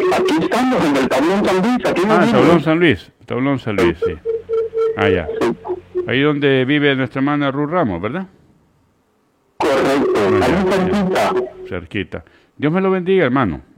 Aquí estamos, en el Tablón San Luis, aquí no Tablón San Luis, sí. Ya. Ahí donde vive nuestra hermana Ruth Ramos, ¿verdad? Correcto, ahí cerquita. Cerquita. Dios me lo bendiga, hermano.